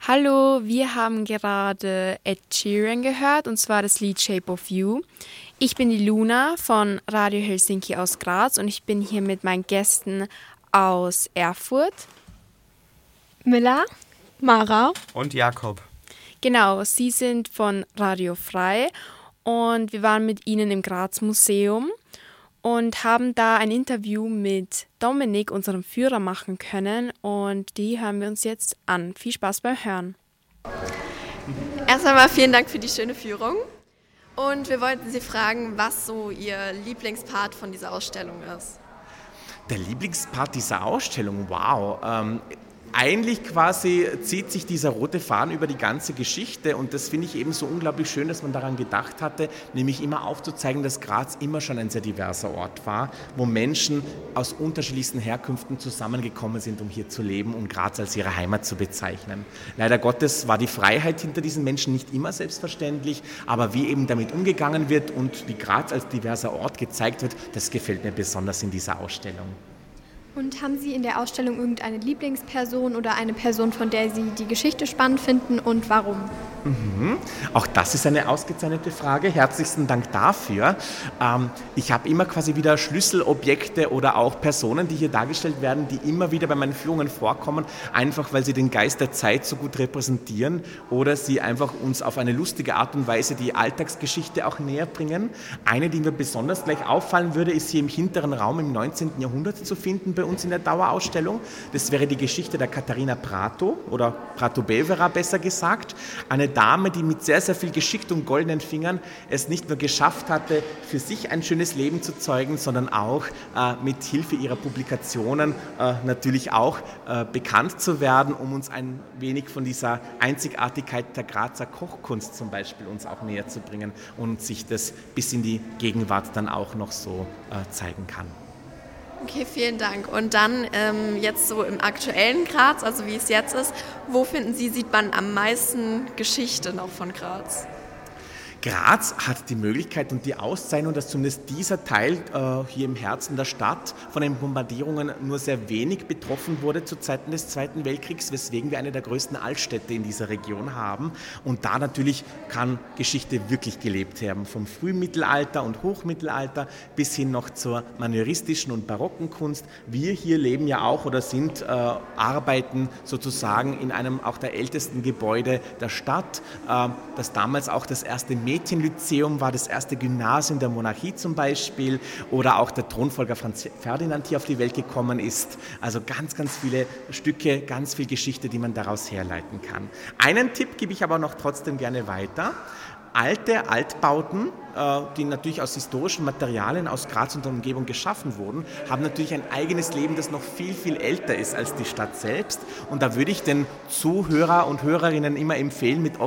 Hallo, wir haben gerade Ed Sheeran gehört, und zwar das Lied Shape of You. Ich bin die Luna von Radio Helsinki aus Graz und ich bin hier mit meinen Gästen aus Erfurt. Miller, Mara und Jakob. Genau, sie sind von Radio Frei und wir waren mit ihnen im Graz Museum und haben da ein Interview mit Dominik, unserem Führer, machen können, und die hören wir uns jetzt an. Viel Spaß beim Hören. Erst einmal vielen Dank für die schöne Führung und wir wollten Sie fragen, was so Ihr Lieblingspart von dieser Ausstellung ist. Der Lieblingspart dieser Ausstellung, wow. Eigentlich quasi zieht sich dieser rote Faden über die ganze Geschichte, und das finde ich eben so unglaublich schön, dass man daran gedacht hatte, nämlich immer aufzuzeigen, dass Graz immer schon ein sehr diverser Ort war, wo Menschen aus unterschiedlichsten Herkünften zusammengekommen sind, um hier zu leben und Graz als ihre Heimat zu bezeichnen. Leider Gottes war die Freiheit hinter diesen Menschen nicht immer selbstverständlich, aber wie eben damit umgegangen wird und wie Graz als diverser Ort gezeigt wird, das gefällt mir besonders in dieser Ausstellung. Und haben Sie in der Ausstellung irgendeine Lieblingsperson oder eine Person, von der Sie die Geschichte spannend finden, und warum? Auch das ist eine ausgezeichnete Frage. Herzlichsten Dank dafür. Ich habe immer quasi wieder Schlüsselobjekte oder auch Personen, die hier dargestellt werden, die immer wieder bei meinen Führungen vorkommen, einfach weil sie den Geist der Zeit so gut repräsentieren oder sie einfach uns auf eine lustige Art und Weise die Alltagsgeschichte auch näher bringen. Eine, die mir besonders gleich auffallen würde, ist hier im hinteren Raum im 19. Jahrhundert zu finden bei uns in der Dauerausstellung. Das wäre die Geschichte der Katharina Prato oder Prato-Bevera besser gesagt. Eine Dame, die mit sehr, sehr viel Geschick und goldenen Fingern es nicht nur geschafft hatte, für sich ein schönes Leben zu zeugen, sondern auch mit Hilfe ihrer Publikationen natürlich auch bekannt zu werden, um uns ein wenig von dieser Einzigartigkeit der Grazer Kochkunst zum Beispiel uns auch näher zu bringen und sich das bis in die Gegenwart dann auch noch so zeigen kann. Okay, vielen Dank. Und dann jetzt so im aktuellen Graz, also wie es jetzt ist, wo finden Sie, sieht man am meisten Geschichte noch von Graz? Graz hat die Möglichkeit und die Auszeichnung, dass zumindest dieser Teil hier im Herzen der Stadt von den Bombardierungen nur sehr wenig betroffen wurde zu Zeiten des Zweiten Weltkriegs, weswegen wir eine der größten Altstädte in dieser Region haben. Und da natürlich kann Geschichte wirklich gelebt werden, vom Frühmittelalter und Hochmittelalter bis hin noch zur manieristischen und barocken Kunst. Wir hier leben ja auch oder sind arbeiten sozusagen in einem auch der ältesten Gebäude der Stadt, das damals auch das erste Mädchenlyzeum war, das erste Gymnasium der Monarchie zum Beispiel, oder auch der Thronfolger Franz Ferdinand hier auf die Welt gekommen ist. Also ganz, ganz viele Stücke, ganz viel Geschichte, die man daraus herleiten kann. Einen Tipp gebe ich aber noch trotzdem gerne weiter. Alte Altbauten, die natürlich aus historischen Materialien aus Graz und der Umgebung geschaffen wurden, haben natürlich ein eigenes Leben, das noch viel, viel älter ist als die Stadt selbst. Und da würde ich den Zuhörer und Hörerinnen immer empfehlen, mit